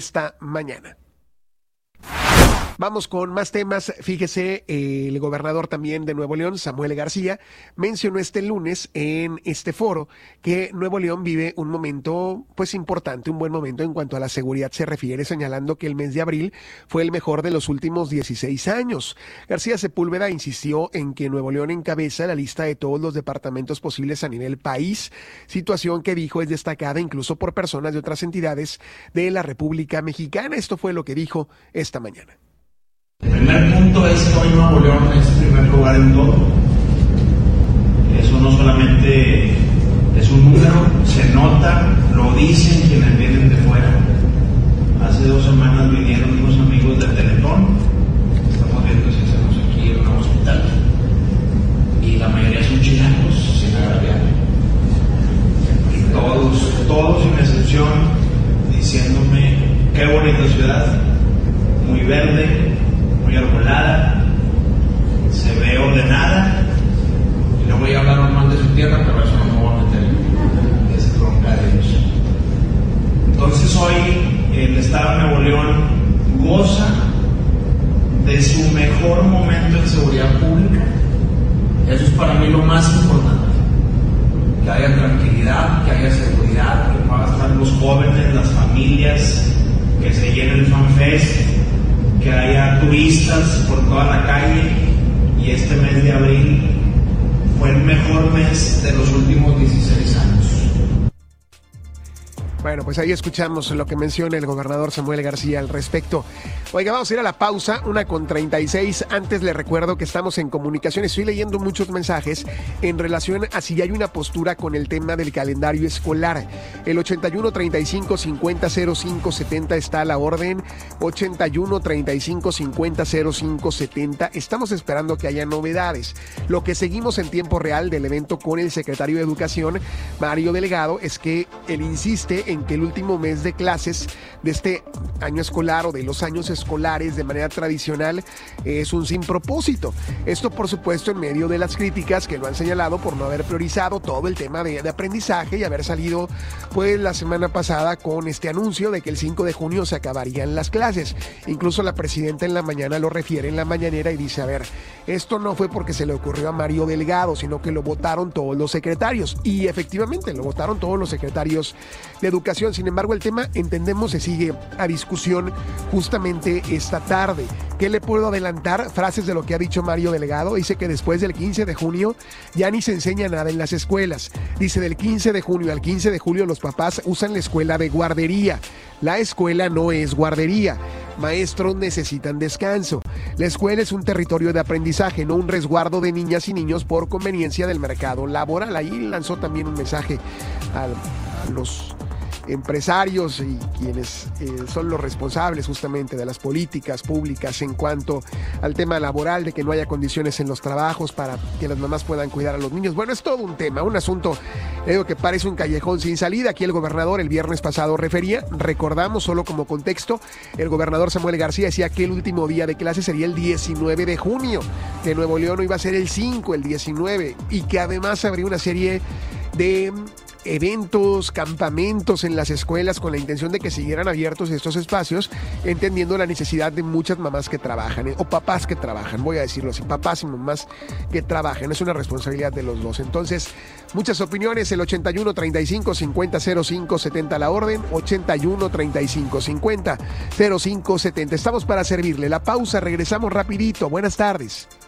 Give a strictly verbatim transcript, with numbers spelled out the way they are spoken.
esta mañana. Vamos con más temas. Fíjese, eh, el gobernador también de Nuevo León, Samuel García, mencionó este lunes en este foro que Nuevo León vive un momento pues importante, un buen momento en cuanto a la seguridad se refiere, señalando que el mes de abril fue el mejor de los últimos dieciséis años. García Sepúlveda insistió en que Nuevo León encabeza la lista de todos los departamentos posibles a nivel país, situación que dijo es destacada incluso por personas de otras entidades de la República Mexicana. Esto fue lo que dijo esta mañana. El primer punto es que hoy Nuevo León es el primer lugar en todo. Eso no solamente es un número, se nota, lo dicen quienes vienen de fuera. Hace dos semanas vinieron unos amigos del Teletón, estamos viendo si hacemos aquí en un hospital, y la mayoría son chilangos, sin agraviar. Y todos, todos sin excepción, diciéndome qué bonita ciudad, muy verde, muy arbolada, se ve ordenada, y no voy a hablar normal de su tierra, pero eso no me voy a meter, es bronca de ellos. Entonces hoy el Estado de Nuevo León goza de su mejor momento en seguridad pública. Eso es para mí lo más importante, que haya tranquilidad, que haya seguridad, que puedan estar los jóvenes, las familias, que se llene el FanFest, que haya turistas por toda la calle, y este mes de abril fue el mejor mes de los últimos dieciséis años. Bueno, pues ahí escuchamos lo que menciona el gobernador Samuel García al respecto. Oiga, vamos a ir a la pausa, una con treinta y seis. Antes le recuerdo que estamos en comunicación. Estoy leyendo muchos mensajes en relación a si hay una postura con el tema del calendario escolar. El ochenta y uno, treinta y cinco, cincuenta, cero cinco, setenta está a la orden. ochenta y uno, treinta y cinco, cincuenta, cero cinco, setenta. Estamos esperando que haya novedades. Lo que seguimos en tiempo real del evento con el secretario de Educación, Mario Delgado, es que él insiste en que el último mes de clases de este año escolar o de los años escolares de manera tradicional es un sin propósito. Esto, por supuesto, en medio de las críticas que lo han señalado por no haber priorizado todo el tema de, de aprendizaje y haber salido pues la semana pasada con este anuncio de que el cinco de junio se acabarían las clases. Incluso la presidenta en la mañana lo refiere en la mañanera y dice, a ver, esto no fue porque se le ocurrió a Mario Delgado, sino que lo votaron todos los secretarios. Y efectivamente lo votaron todos los secretarios de educación. Sin embargo, el tema, entendemos, se sigue a discusión justamente esta tarde. ¿Qué le puedo adelantar? Frases de lo que ha dicho Mario Delgado. Dice que después del quince de junio ya ni se enseña nada en las escuelas. Dice, del quince de junio al quince de julio los papás usan la escuela de guardería. La escuela no es guardería. Maestros necesitan descanso. La escuela es un territorio de aprendizaje, no un resguardo de niñas y niños por conveniencia del mercado laboral. Ahí lanzó también un mensaje a, a los empresarios y quienes eh, son los responsables justamente de las políticas públicas en cuanto al tema laboral, de que no haya condiciones en los trabajos para que las mamás puedan cuidar a los niños. Bueno, es todo un tema, un asunto, digo, que parece un callejón sin salida. Aquí el gobernador el viernes pasado refería, recordamos solo como contexto, el gobernador Samuel García decía que el último día de clase sería el diecinueve de junio, que Nuevo León no iba a ser el cinco, el diecinueve, y que además habría una serie de eventos, campamentos en las escuelas con la intención de que siguieran abiertos estos espacios, entendiendo la necesidad de muchas mamás que trabajan, eh, o papás que trabajan, voy a decirlo así, papás y mamás que trabajan, es una responsabilidad de los dos. Entonces, muchas opiniones, el ochenta y uno, treinta y cinco, cincuenta, cero cinco, setenta la orden, ochenta y uno, treinta y cinco, cincuenta, cero cinco, setenta. Estamos para servirle. La pausa, regresamos rapidito. Buenas tardes.